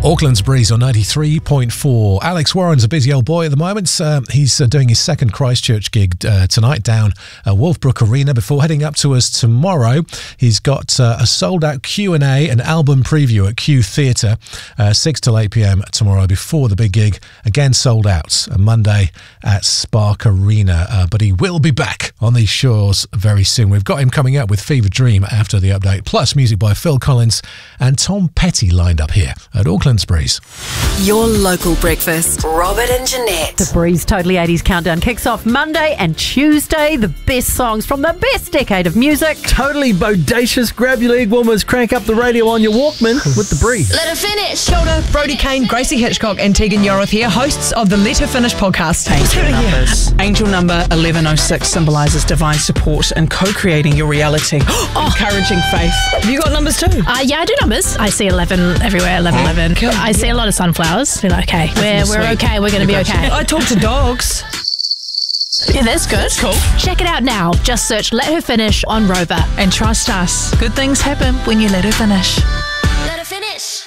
Auckland's Breeze on 93.4. Alex Warren's a busy old boy at the moment. He's doing his second Christchurch gig tonight down at Wolfbrook Arena before heading up to us tomorrow. He's got a sold-out Q&A and album preview at Q Theatre, 6 till 8 p.m. tomorrow before the big gig. Again, sold out Monday at Spark Arena. But he will be back on these shores very soon. We've got him coming up with Fever Dream after the update, plus music by Phil Collins and Tom Petty lined up here at Auckland's Breeze. Your local breakfast. Robert and Jeanette. The Breeze Totally 80s Countdown kicks off Monday and Tuesday. The best songs from the best decade of music. Totally bodacious. Grab your leg warmers, crank up the radio on your Walkman with The Breeze. Let her finish. Kia ora, Brody Kane, Gracie Hitchcock and Tegan Yoroth here, hosts of the Let Her Finish podcast. Angel number 1106 symbolises divine support and co-creating your reality. Encouraging faith. Have you got numbers too? Yeah, I do numbers. I see 11 everywhere, 11. Cool. I see a lot of sunflowers. Be like, okay, we're okay, we're going to be okay. I talk to dogs. Yeah, that's good. Cool. Check it out now. Just search Let Her Finish on Rover. And trust us, good things happen when you let her finish. Let her finish.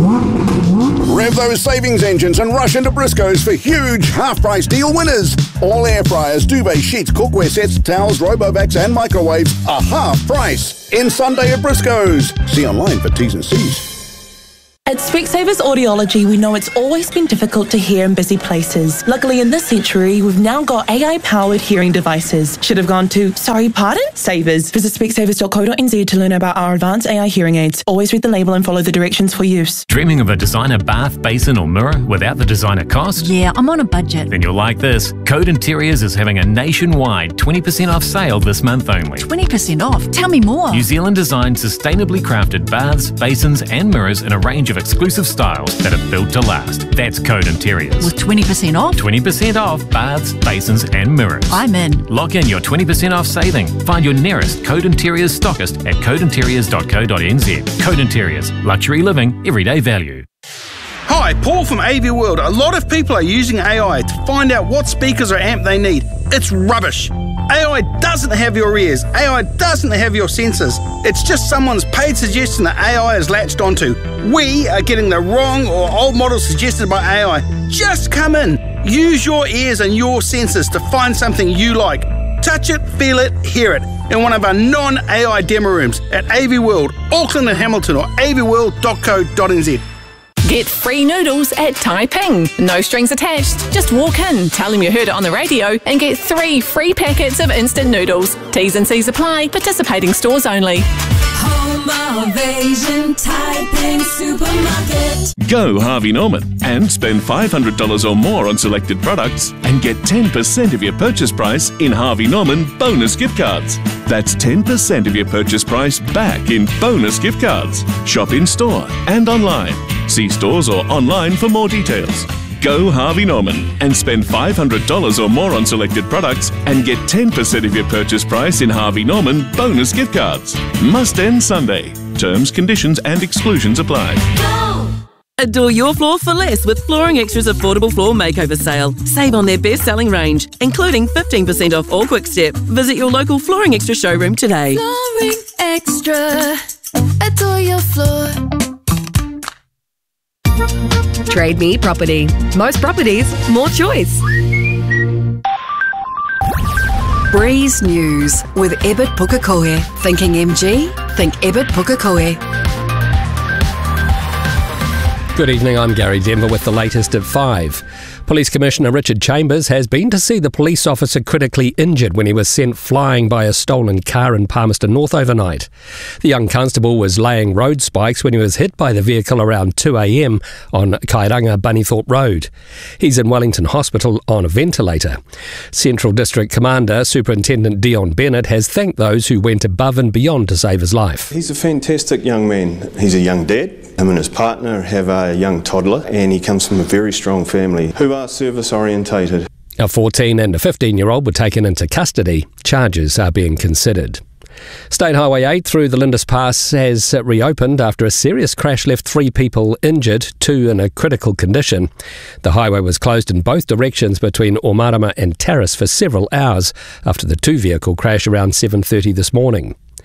Rev those savings engines and rush into Briscoe's for huge half-price deal winners. All air fryers, duvet sheets, cookware sets, towels, Robovacs and microwaves are half price. In Sunday at Briscoe's. See online for T's and C's. At Specsavers Audiology, we know it's always been difficult to hear in busy places. Luckily, in this century, we've now got AI-powered hearing devices. Should have gone to, sorry, pardon? Savers. Visit specsavers.co.nz to learn about our advanced AI hearing aids. Always read the label and follow the directions for use. Dreaming of a designer bath, basin or mirror without the designer cost? Yeah, I'm on a budget. Then you'll like this. Code Interiors is having a nationwide 20% off sale this month only. 20% off? Tell me more. New Zealand designed sustainably crafted baths, basins and mirrors in a range of exclusive styles that are built to last. That's Code Interiors. With 20% off? 20% off baths, basins and mirrors. I'm in. Lock in your 20% off saving. Find your nearest Code Interiors stockist at codeinteriors.co.nz. Code Interiors. Luxury living, everyday value. Hi, Paul from AV World. A lot of people are using AI to find out what speakers or amp they need. It's rubbish. AI doesn't have your ears. AI doesn't have your sensors. It's just someone's paid suggestion that AI is latched onto. We are getting the wrong or old model suggested by AI. Just come in. Use your ears and your sensors to find something you like. Touch it, feel it, hear it in one of our non-AI demo rooms at AV World, Auckland and Hamilton or avworld.co.nz. Get free noodles at Taiping. No strings attached. Just walk in, tell them you heard it on the radio, and get 3 free packets of instant noodles. T's and C's apply. Participating stores only. Home of Asian Taiping Supermarket. Go Harvey Norman and spend $500 or more on selected products and get 10% of your purchase price in Harvey Norman bonus gift cards. That's 10% of your purchase price back in bonus gift cards. Shop in store and online. See stores or online for more details. Go Harvey Norman and spend $500 or more on selected products and get 10% of your purchase price in Harvey Norman bonus gift cards. Must end Sunday. Terms, conditions and exclusions apply. Go! Adore your floor for less with Flooring Extra's affordable floor makeover sale. Save on their best-selling range, including 15% off all Quick Step. Visit your local Flooring Extra showroom today. Flooring Extra. Adore your floor. Trade Me Property. Most properties, more choice. Breeze News with Ebert Pukekohe. Thinking MG? Think Ebert Pukekohe. Good evening, I'm Gary Denver with the latest at 5. Police Commissioner Richard Chambers has been to see the police officer critically injured when he was sent flying by a stolen car in Palmerston North overnight. The young constable was laying road spikes when he was hit by the vehicle around 2 a.m. on Kairanga Bunnythorpe Road. He's in Wellington Hospital on a ventilator. Central District Commander Superintendent Dion Bennett has thanked those who went above and beyond to save his life. He's a fantastic young man. He's a young dad. Him and his partner have a young toddler, and he comes from a very strong family who are service orientated. A 14 and a 15-year-old were taken into custody. Charges are being considered. State Highway 8 through the Lindis Pass has reopened after a serious crash left 3 people injured, 2 in a critical condition. The highway was closed in both directions between Omarama and Terrace for several hours after the 2-vehicle crash around 7:30 this morning.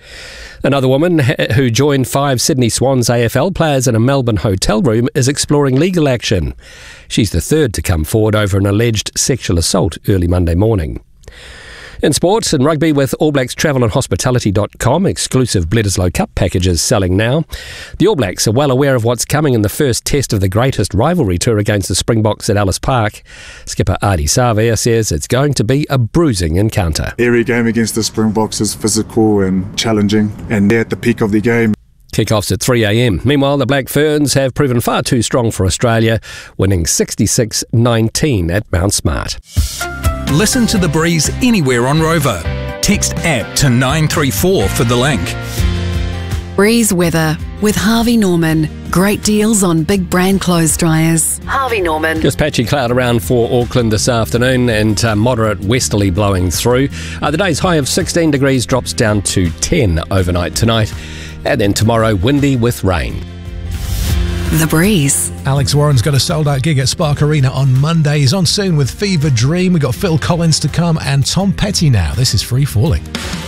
Another woman who joined 5 Sydney Swans AFL players in a Melbourne hotel room is exploring legal action. She's the third to come forward over an alleged sexual assault early Monday morning. In sports and rugby, with All Blacks Travel and Hospitality.com, exclusive Bledisloe Cup packages selling now. The All Blacks are well aware of what's coming in the first test of the greatest rivalry tour against the Springboks at Ellis Park. Skipper Ardie Savea says it's going to be a bruising encounter. Every game against the Springboks is physical and challenging, and they're at the peak of the game. Kick-offs at 3 a.m. Meanwhile, the Black Ferns have proven far too strong for Australia, winning 66-19 at Mount Smart. Listen to The Breeze anywhere on Rover. Text APP to 934 for the link. Breeze weather with Harvey Norman. Great deals on big brand clothes dryers. Harvey Norman. Just patchy cloud around for Auckland this afternoon and moderate westerly blowing through. The day's high of 16 degrees drops down to 10 overnight tonight. And then tomorrow, windy with rain. The Breeze. Alex Warren's got a sold-out gig at Spark Arena on Monday. He's on soon with Fever Dream. We've got Phil Collins to come and Tom Petty now. This is Free Falling.